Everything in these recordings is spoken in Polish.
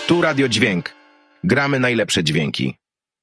Tu Radio Dźwięk. Gramy najlepsze dźwięki.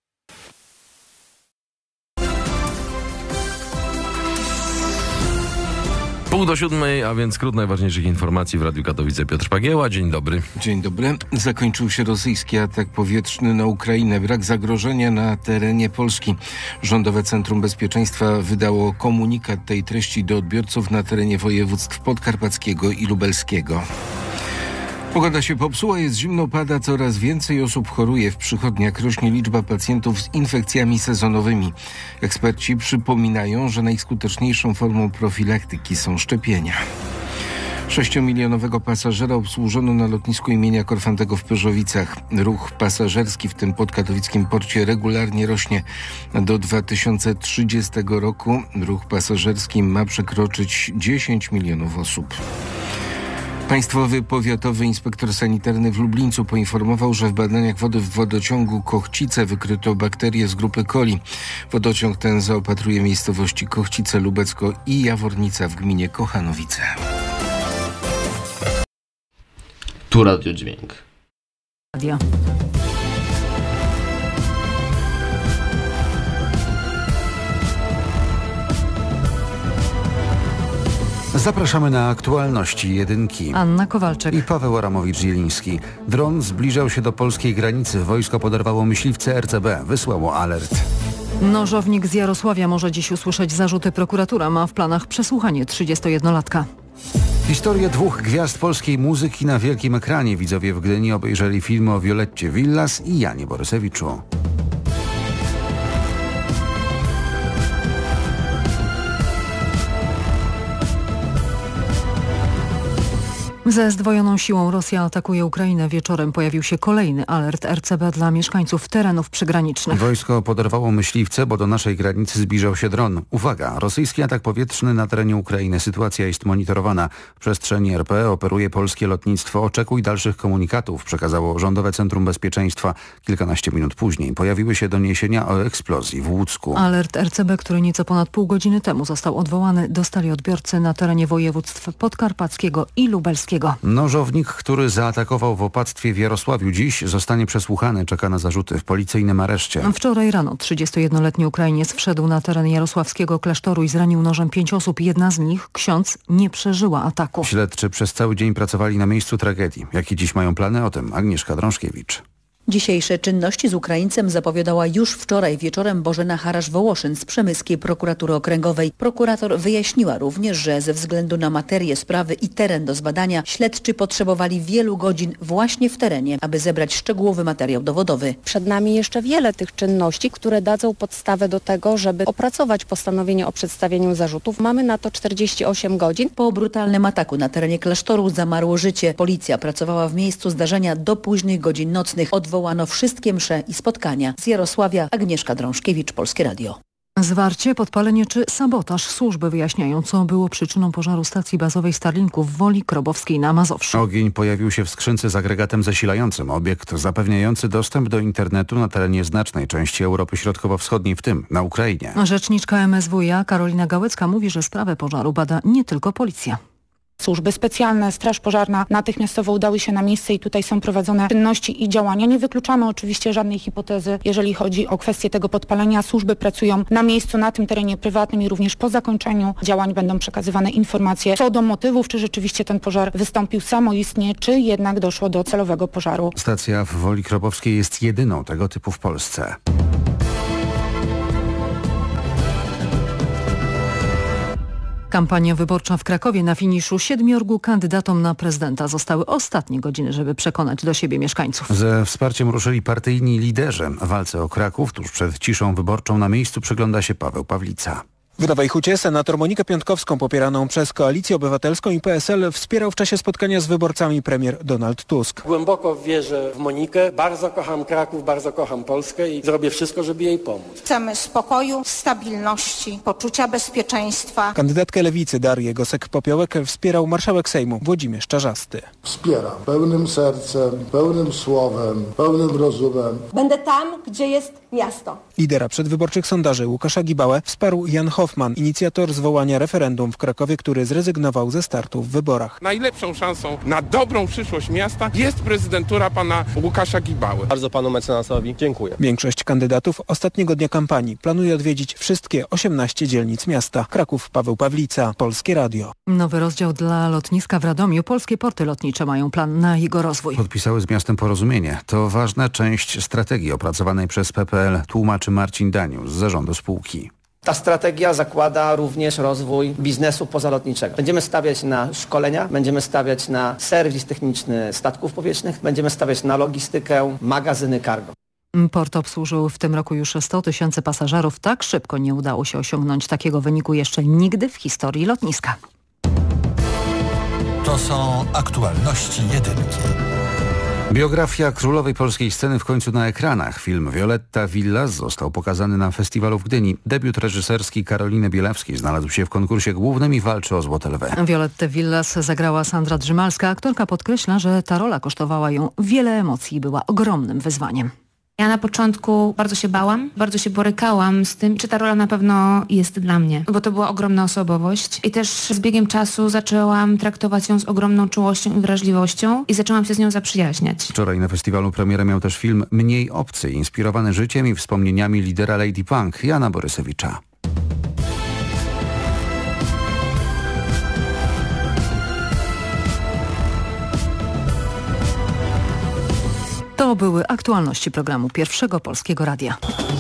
Pół do 7, a więc skrót najważniejszych informacji w Radiu Katowice. Piotr Pagieła, dzień dobry. Dzień dobry. Zakończył się rosyjski atak powietrzny na Ukrainę. Brak zagrożenia na terenie Polski. Rządowe Centrum Bezpieczeństwa wydało komunikat tej treści do odbiorców na terenie województw podkarpackiego i lubelskiego. Pogoda się popsuła, jest zimno, pada, coraz więcej osób choruje. W przychodniach rośnie liczba pacjentów z infekcjami sezonowymi. Eksperci przypominają, że najskuteczniejszą formą profilaktyki są szczepienia. 6-milionowego pasażera obsłużono na lotnisku imienia Korfantego w Pyrzowicach. Ruch pasażerski w tym podkatowickim porcie regularnie rośnie. Do 2030 roku ruch pasażerski ma przekroczyć 10 milionów osób. Państwowy Powiatowy Inspektor Sanitarny w Lublińcu poinformował, że w badaniach wody w wodociągu Kochcice wykryto bakterie z grupy coli. Wodociąg ten zaopatruje miejscowości Kochcice, Lubecko i Jawornica w gminie Kochanowice. Tu Radio Dźwięk. Radio. Zapraszamy na aktualności jedynki. Anna Kowalczyk I Paweł Aramowicz-Zieliński. Dron zbliżał się do polskiej granicy. Wojsko poderwało myśliwce RCB. Wysłało alert. Nożownik z Jarosławia może dziś usłyszeć zarzuty. Prokuratura ma w planach przesłuchanie 31-latka. Historię dwóch gwiazd polskiej muzyki na wielkim ekranie. Widzowie w Gdyni obejrzeli filmy o Violetcie Villas i Janie Borysewiczu. Ze zdwojoną siłą Rosja atakuje Ukrainę. Wieczorem pojawił się kolejny alert RCB dla mieszkańców terenów przygranicznych. Wojsko poderwało myśliwce, bo do naszej granicy zbliżał się dron. Uwaga! Rosyjski atak powietrzny na terenie Ukrainy. Sytuacja jest monitorowana. W przestrzeni RP operuje polskie lotnictwo. Oczekuj dalszych komunikatów, przekazało Rządowe Centrum Bezpieczeństwa. Kilkanaście minut później pojawiły się doniesienia o eksplozji w Łucku. Alert RCB, który nieco ponad pół godziny temu został odwołany, dostali odbiorcy na terenie województw podkarpackiego i lubelskiego. Nożownik, który zaatakował w opactwie w Jarosławiu, dziś zostanie przesłuchany. Czeka na zarzuty w policyjnym areszcie. Wczoraj rano 31-letni Ukrainiec wszedł na teren jarosławskiego klasztoru i zranił nożem 5 osób. Jedna z nich, ksiądz, nie przeżyła ataku. Śledczy przez cały dzień pracowali na miejscu tragedii. Jakie dziś mają plany? O tym Agnieszka Drążkiewicz. Dzisiejsze czynności z Ukraińcem zapowiadała już wczoraj wieczorem Bożena Harasz-Wołoszyn z Przemyskiej Prokuratury Okręgowej. Prokurator wyjaśniła również, że ze względu na materię sprawy i teren do zbadania śledczy potrzebowali wielu godzin właśnie w terenie, aby zebrać szczegółowy materiał dowodowy. Przed nami jeszcze wiele tych czynności, które dadzą podstawę do tego, żeby opracować postanowienie o przedstawieniu zarzutów. Mamy na to 48 godzin. Po brutalnym ataku na terenie klasztoru zamarło życie. Policja pracowała w miejscu zdarzenia do późnych godzin nocnych. Odwołano wszystkie msze i spotkania. Z Jarosławia Agnieszka Drążkiewicz, Polskie Radio. Zwarcie, podpalenie czy sabotaż. Służby wyjaśniają, co było przyczyną pożaru stacji bazowej Starlinku w Woli Krobowskiej na Mazowszu. Ogień pojawił się w skrzynce z agregatem zasilającym. Obiekt zapewniający dostęp do internetu na terenie znacznej części Europy Środkowo-Wschodniej, w tym na Ukrainie. Rzeczniczka MSWiA Karolina Gałecka mówi, że sprawę pożaru bada nie tylko policja. Służby specjalne, Straż Pożarna natychmiastowo udały się na miejsce i tutaj są prowadzone czynności i działania. Nie wykluczamy oczywiście żadnej hipotezy, jeżeli chodzi o kwestię tego podpalenia. Służby pracują na miejscu, na tym terenie prywatnym i również po zakończeniu działań będą przekazywane informacje co do motywów, czy rzeczywiście ten pożar wystąpił samoistnie, czy jednak doszło do celowego pożaru. Stacja w Woli Krobowskiej jest jedyną tego typu w Polsce. Kampania wyborcza w Krakowie na finiszu. 7 kandydatom na prezydenta. Zostały ostatnie godziny, żeby przekonać do siebie mieszkańców. Ze wsparciem ruszyli partyjni liderzy. Walce o Kraków tuż przed ciszą wyborczą na miejscu przygląda się Paweł Pawlica. W Nowej Hucie senator Monikę Piątkowską, popieraną przez Koalicję Obywatelską i PSL, wspierał w czasie spotkania z wyborcami premier Donald Tusk. Głęboko wierzę w Monikę, bardzo kocham Kraków, bardzo kocham Polskę i zrobię wszystko, żeby jej pomóc. Chcemy spokoju, stabilności, poczucia bezpieczeństwa. Kandydatkę Lewicy Darię Gosek-Popiołek wspierał marszałek Sejmu Włodzimierz Czarzasty. Wspieram pełnym sercem, pełnym słowem, pełnym rozumem. Będę tam, gdzie jest miasto. Lidera przedwyborczych sondaży Łukasza Gibałę wsparł Jan Hołek Hoffman, inicjator zwołania referendum w Krakowie, który zrezygnował ze startu w wyborach. Najlepszą szansą na dobrą przyszłość miasta jest prezydentura pana Łukasza Gibały. Bardzo panu mecenasowi dziękuję. Większość kandydatów ostatniego dnia kampanii planuje odwiedzić wszystkie 18 dzielnic miasta. Kraków, Paweł Pawlica, Polskie Radio. Nowy rozdział dla lotniska w Radomiu. Polskie porty lotnicze mają plan na jego rozwój. Podpisały z miastem porozumienie. To ważna część strategii opracowanej przez PPL, tłumaczy Marcin Danius z zarządu spółki. Ta strategia zakłada również rozwój biznesu pozalotniczego. Będziemy stawiać na szkolenia, będziemy stawiać na serwis techniczny statków powietrznych, będziemy stawiać na logistykę, magazyny cargo. Port obsłużył w tym roku już 100 000 pasażerów. Tak szybko nie udało się osiągnąć takiego wyniku jeszcze nigdy w historii lotniska. To są aktualności jedynki. Biografia królowej polskiej sceny w końcu na ekranach. Film Violetta Villas został pokazany na festiwalu w Gdyni. Debiut reżyserski Karoliny Bielawskiej znalazł się w konkursie głównym i walczy o Złote Lwy. Violettę Villas zagrała Sandra Drzymalska. Aktorka podkreśla, że ta rola kosztowała ją wiele emocji i była ogromnym wyzwaniem. Ja na początku bardzo się bałam, bardzo się borykałam z tym, czy ta rola na pewno jest dla mnie, bo to była ogromna osobowość i też z biegiem czasu zaczęłam traktować ją z ogromną czułością i wrażliwością i zaczęłam się z nią zaprzyjaźniać. Wczoraj na festiwalu premierę miał też film Mniej obcy, inspirowany życiem i wspomnieniami lidera Lady Punk, Jana Borysewicza. To były aktualności programu Pierwszego Polskiego Radia.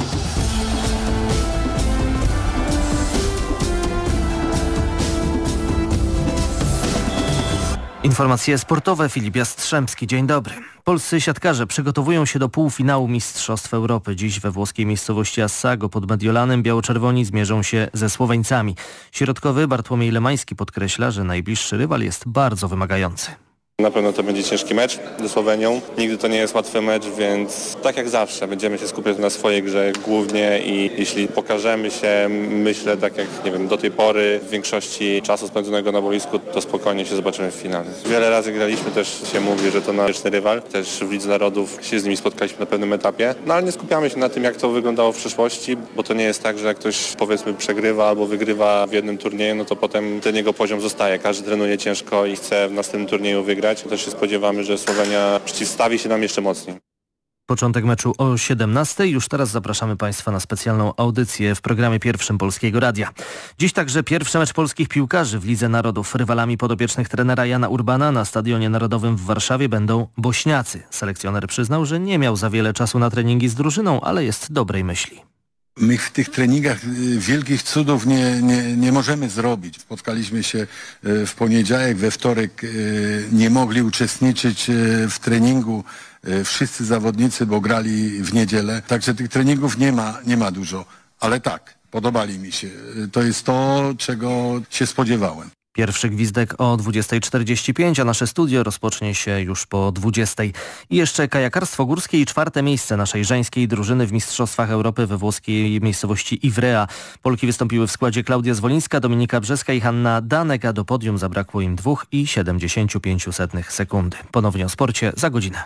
Informacje sportowe. Filip Jastrzębski. Dzień dobry. Polscy siatkarze przygotowują się do półfinału Mistrzostw Europy. Dziś we włoskiej miejscowości Assago pod Mediolanem biało-czerwoni zmierzą się ze Słoweńcami. Środkowy Bartłomiej Lemański podkreśla, że najbliższy rywal jest bardzo wymagający. Na pewno to będzie ciężki mecz ze Słowenią. Nigdy to nie jest łatwy mecz, więc tak jak zawsze będziemy się skupiać na swojej grze głównie i jeśli pokażemy się, myślę, tak jak do tej pory w większości czasu spędzonego na boisku, to spokojnie się zobaczymy w finale. Wiele razy graliśmy, też się mówi, że to nasz rywal. Też w Lidze Narodów się z nimi spotkaliśmy na pewnym etapie. No ale nie skupiamy się na tym, jak to wyglądało w przeszłości, bo to nie jest tak, że jak ktoś powiedzmy przegrywa albo wygrywa w jednym turnieju, no to potem ten jego poziom zostaje. Każdy trenuje ciężko i chce w następnym turnieju wygrać. Też się spodziewamy, że Słowenia przeciwstawi się nam jeszcze mocniej. Początek meczu o 17:00. Już teraz zapraszamy Państwa na specjalną audycję w programie Pierwszym Polskiego Radia. Dziś także pierwszy mecz polskich piłkarzy w Lidze Narodów. Rywalami podopiecznych trenera Jana Urbana na Stadionie Narodowym w Warszawie będą Bośniacy. Selekcjoner przyznał, że nie miał za wiele czasu na treningi z drużyną, ale jest dobrej myśli. My w tych treningach wielkich cudów nie możemy zrobić. Spotkaliśmy się w poniedziałek, we wtorek nie mogli uczestniczyć w treningu wszyscy zawodnicy, bo grali w niedzielę. Także tych treningów nie ma dużo, ale tak, podobali mi się. To jest to, czego się spodziewałem. Pierwszy gwizdek o 20:45, a nasze studio rozpocznie się już po 20:00. I jeszcze kajakarstwo górskie i 4. miejsce naszej żeńskiej drużyny w Mistrzostwach Europy we włoskiej miejscowości Ivrea. Polki wystąpiły w składzie Klaudia Zwolińska, Dominika Brzeska i Hanna Danek, a do podium zabrakło im 2,75 sekundy. Ponownie o sporcie za godzinę.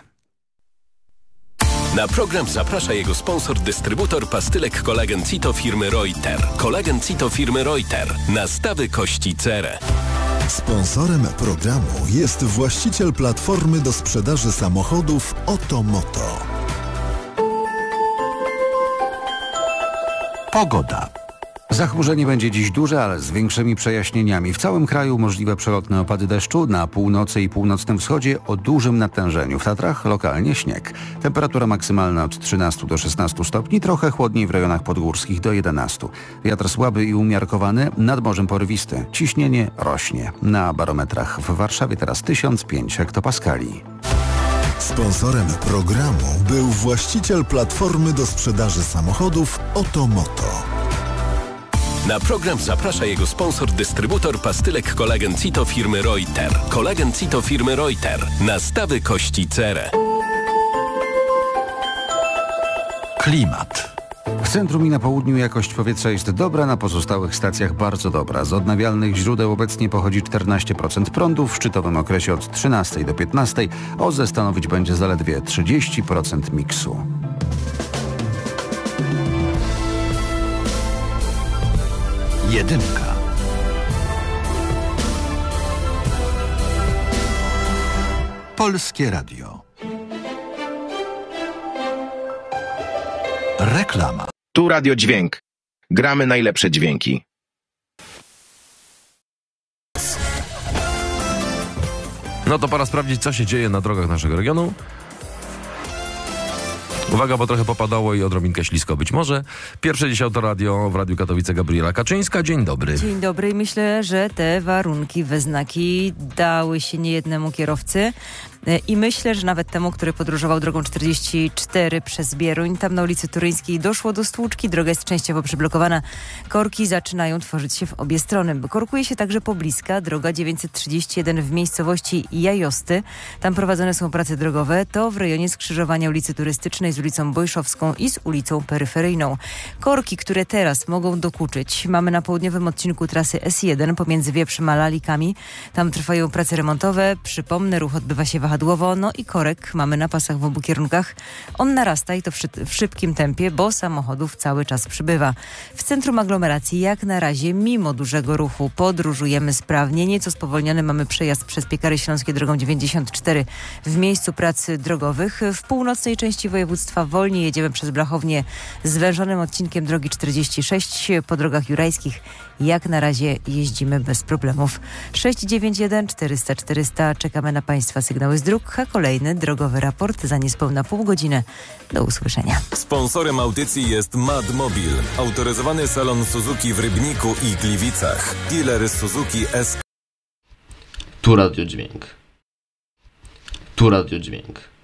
Na program zaprasza jego sponsor, dystrybutor pastylek Kolagen Cito firmy Reuter. Kolagen Cito firmy Reuter. Nastawy kości cerę. Sponsorem programu jest właściciel platformy do sprzedaży samochodów Otomoto. Pogoda. Zachmurzenie będzie dziś duże, ale z większymi przejaśnieniami. W całym kraju możliwe przelotne opady deszczu, na północy i północnym wschodzie o dużym natężeniu. W Tatrach lokalnie śnieg. Temperatura maksymalna od 13 do 16 stopni, trochę chłodniej w rejonach podgórskich do 11. Wiatr słaby i umiarkowany, nad morzem porywisty. Ciśnienie rośnie. Na barometrach w Warszawie teraz 1005 hektopaskali. Sponsorem programu był właściciel platformy do sprzedaży samochodów Otomoto. Na program zaprasza jego sponsor, dystrybutor pastylek Kolagen Cito firmy Reuter. Kolagen Cito firmy Reuter. Nastawy kości cerę. Klimat. W centrum i na południu jakość powietrza jest dobra, na pozostałych stacjach bardzo dobra. Z odnawialnych źródeł obecnie pochodzi 14% prądu, w szczytowym okresie od 13 do 15. OZE stanowić będzie zaledwie 30% miksu. Jedynka. Polskie Radio. Reklama. Tu Radio Dźwięk. Gramy najlepsze dźwięki. No to pora sprawdzić, co się dzieje na drogach naszego regionu. Uwaga, bo trochę popadało i odrobinkę ślisko być może. Pierwsze dziś Autoradio w Radiu Katowice, Gabriela Kaczyńska. Dzień dobry. Dzień dobry. Myślę, że te warunki, wyznaki dały się niejednemu kierowcy. I myślę, że nawet temu, który podróżował drogą 44 przez Bieruń. Tam na ulicy Turyńskiej doszło do stłuczki. Droga jest częściowo przyblokowana. Korki zaczynają tworzyć się w obie strony. Korkuje się także pobliska droga 931 w miejscowości Jajosty. Tam prowadzone są prace drogowe. To w rejonie skrzyżowania ulicy Turystycznej z ulicą Bojszowską i z ulicą Peryferyjną. Korki, które teraz mogą dokuczyć, mamy na południowym odcinku trasy S1 pomiędzy Wieprzem a Lalikami. Tam trwają prace remontowe. Przypomnę, ruch odbywa się wahadłowo. No i korek mamy na pasach w obu kierunkach. On narasta i to w szybkim tempie, bo samochodów cały czas przybywa. W centrum aglomeracji jak na razie, mimo dużego ruchu, podróżujemy sprawnie. Nieco spowolniony mamy przejazd przez Piekary Śląskie drogą 94 w miejscu pracy drogowych. W północnej części województwa wolniej jedziemy przez Blachownię zwężonym odcinkiem drogi 46. Po drogach jurajskich jak na razie jeździmy bez problemów. 691 400 400. Czekamy na Państwa sygnały z dróg, a kolejny drogowy raport za niespełna pół godziny. Do usłyszenia. Sponsorem audycji jest Madmobil, autoryzowany salon Suzuki w Rybniku i Gliwicach. Dealer Suzuki S. Tu Radio Dźwięk. Tu Radio Dźwięk.